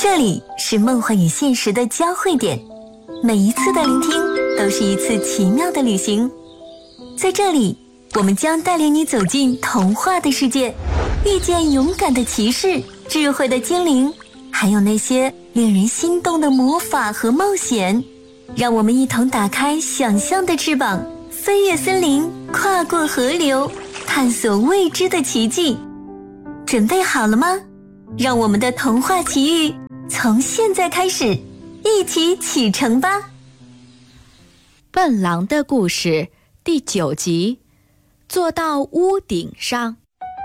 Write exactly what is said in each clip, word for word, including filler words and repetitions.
这里是梦幻与现实的交汇点，每一次的聆听都是一次奇妙的旅行。在这里，我们将带领你走进童话的世界，遇见勇敢的骑士、智慧的精灵，还有那些令人心动的魔法和冒险。让我们一同打开想象的翅膀，飞越森林，跨过河流，探索未知的奇迹。准备好了吗？让我们的童话奇遇从现在开始，一起启程吧。 笨狼的故事第九集，坐到屋顶上。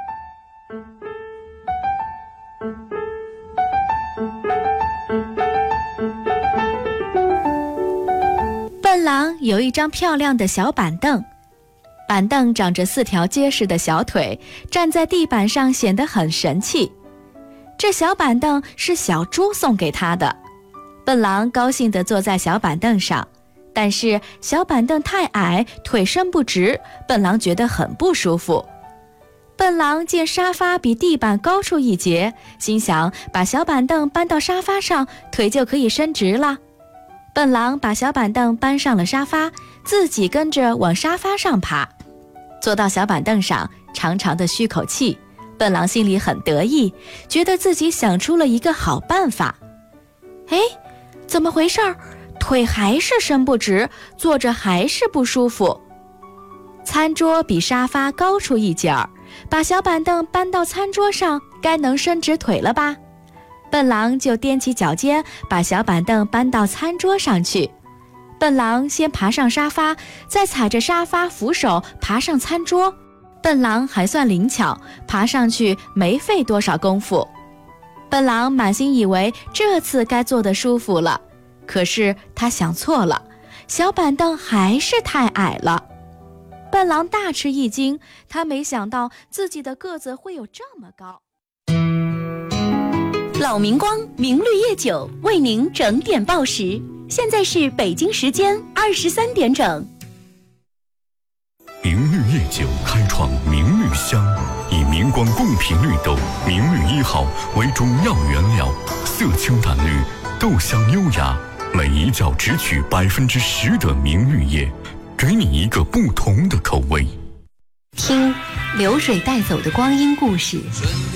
笨狼有一张漂亮的小板凳，板凳长着四条结实的小腿，站在地板上显得很神气。这小板凳是小猪送给他的，笨狼高兴地坐在小板凳上，但是小板凳太矮，腿伸不直，笨狼觉得很不舒服。笨狼见沙发比地板高出一截，心想把小板凳搬到沙发上，腿就可以伸直了。笨狼把小板凳搬上了沙发，自己跟着往沙发上爬。坐到小板凳上，长长的吁口气，笨狼心里很得意，觉得自己想出了一个好办法。哎，怎么回事？腿还是伸不直，坐着还是不舒服。餐桌比沙发高出一截儿，把小板凳搬到餐桌上，该能伸直腿了吧？笨狼就踮起脚尖，把小板凳搬到餐桌上去。笨狼先爬上沙发，再踩着沙发扶手爬上餐桌。笨狼还算灵巧，爬上去没费多少功夫。笨狼满心以为这次该坐得舒服了，可是他想错了，小板凳还是太矮了。笨狼大吃一惊，他没想到自己的个子会有这么高。 老明光明绿夜酒为您整点报时，现在是北京时间二十三点整。 明绿夜酒开创明绿香，以明光贡品绿豆明绿一号为主要原料，色清淡绿，豆香优雅，每一窖只取百分之十的明绿叶，给你一个不同的口味。 听流水带走的光阴故事，